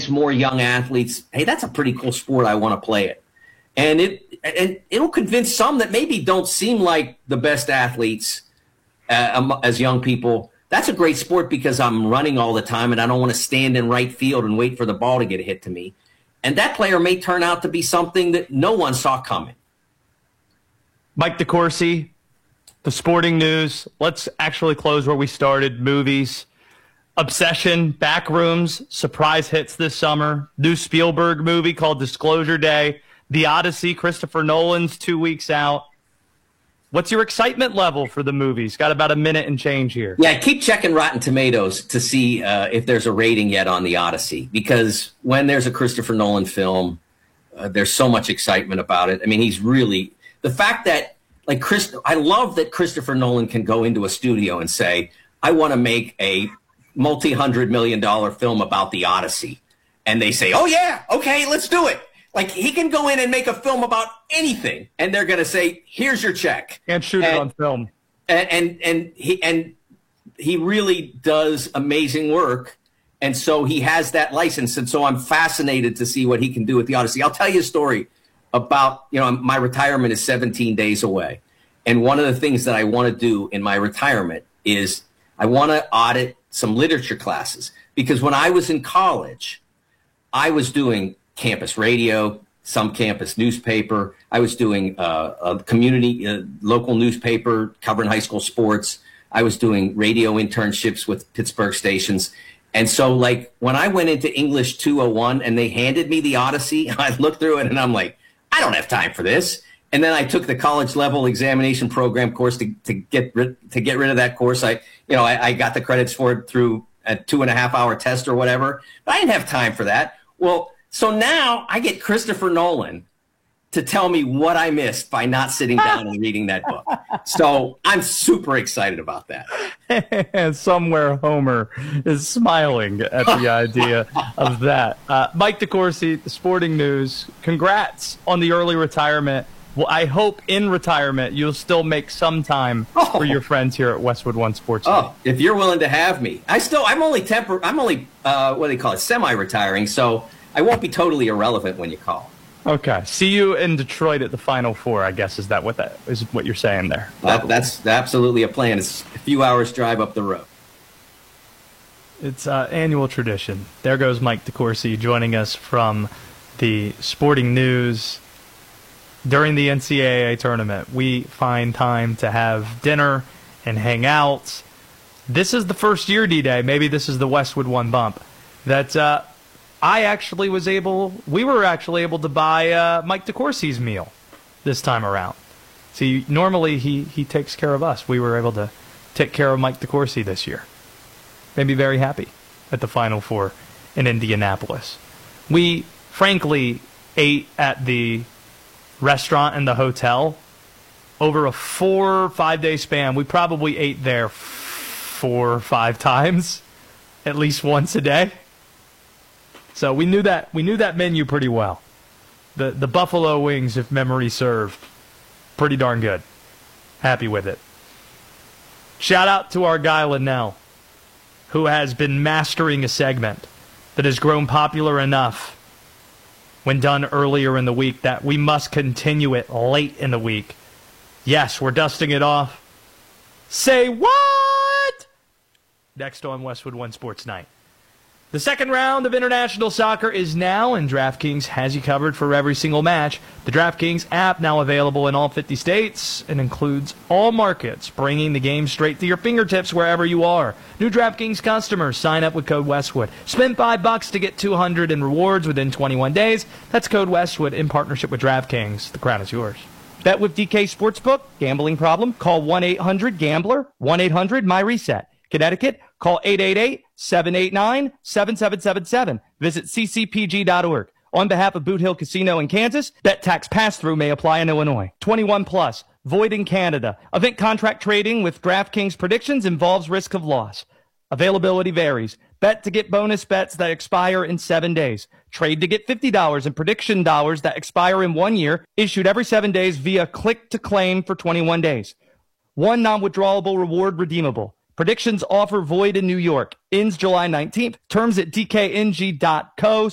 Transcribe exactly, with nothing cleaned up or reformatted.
makes more young athletes, hey, that's a pretty cool sport. I want to play it. And it and it'll convince some that maybe don't seem like the best athletes uh, as young people. That's a great sport because I'm running all the time and I don't want to stand in right field and wait for the ball to get hit to me. And that player may turn out to be something that no one saw coming. Mike DeCourcy, the sporting news. Let's actually close where we started. Movies. Obsession, Backrooms, surprise hits this summer. New Spielberg movie called Disclosure Day. The Odyssey, Christopher Nolan's two weeks out. What's your excitement level for the movies? Got about a minute and change here. Yeah, keep checking Rotten Tomatoes to see uh, if there's a rating yet on The Odyssey. Because when there's a Christopher Nolan film, uh, there's so much excitement about it. I mean, he's really – the fact that, like, Chris, I love that Christopher Nolan can go into a studio and say, I want to make a multi-hundred million dollar film about The Odyssey. And they say, oh, yeah, okay, let's do it. Like, he can go in and make a film about anything, and they're going to say, here's your check. And shoot and, it on film. And, and, and, he, and he really does amazing work, and so he has that license, and so I'm fascinated to see what he can do with The Odyssey. I'll tell you a story about, you know, my retirement is seventeen days away, and one of the things that I want to do in my retirement is I want to audit some literature classes, because when I was in college, I was doing campus radio, some campus newspaper. I was doing uh, a community, uh, local newspaper covering high school sports. I was doing radio internships with Pittsburgh stations. And so, like, when I went into English two oh one and they handed me The Odyssey, I looked through it and I'm like, I don't have time for this. And then I took the college level examination program course to, to get rid, to get rid of that course. I, you know, I, I got the credits for it through a two and a half hour test or whatever, but I didn't have time for that. Well, so now I get Christopher Nolan to tell me what I missed by not sitting down and reading that book. So I'm super excited about that. And somewhere Homer is smiling at the idea of that. Uh, Mike DeCourcy, the Sporting News, congrats on the early retirement. Well, I hope in retirement you'll still make some time oh. for your friends here at Westwood One Sports. Oh, if you're willing to have me. I still, I'm only tempor- I'm only, uh, what do they call it, semi-retiring, so I won't be totally irrelevant when you call. Okay. See you in Detroit at the Final Four, I guess. Is that what that is what you're saying there? That, that's absolutely a plan. It's a few hours drive up the road. It's uh, annual tradition. There goes Mike DeCourcy joining us from the Sporting News. During the N C double A tournament, we find time to have dinner and hang out. This is the first year, D-Day, maybe this is the Westwood One bump, that uh, I actually was able, we were actually able to buy uh, Mike DeCourcy's meal this time around. See, normally he, he takes care of us. We were able to take care of Mike DeCourcy this year. Made me very happy at the Final Four in Indianapolis. We, frankly, ate at the restaurant and the hotel over a four, five-day span. We probably ate there four or five times, at least once a day. So we knew that we knew that menu pretty well. The the buffalo wings, if memory served, pretty darn good. Happy with it. Shout out to our guy Linnell, who has been mastering a segment that has grown popular enough when done earlier in the week that we must continue it late in the week. Yes, we're dusting it off. Say what? Next on Westwood One Sports Night. The second round of international soccer is now, and DraftKings has you covered for every single match. The DraftKings app now available in all fifty states and includes all markets, bringing the game straight to your fingertips wherever you are. New DraftKings customers sign up with code Westwood. Spend five bucks to get two hundred in rewards within twenty-one days. That's code Westwood in partnership with DraftKings. The crown is yours. Bet with D K Sportsbook. Gambling problem? Call one eight hundred gambler. one eight hundred my reset. Connecticut, call eight eight eight, seven eight nine, seven seven seven seven. Visit c c p g dot org. On behalf of Boot Hill Casino in Kansas, bet tax pass-through may apply in Illinois. twenty-one plus, void in Canada. Event contract trading with DraftKings predictions involves risk of loss. Availability varies. Bet to get bonus bets that expire in seven days. Trade to get fifty dollars in prediction dollars that expire in one year. Issued every seven days via click to claim for twenty-one days. One non-withdrawable reward redeemable. Predictions offer void in New York. Ends July nineteenth. Terms at d k n g dot co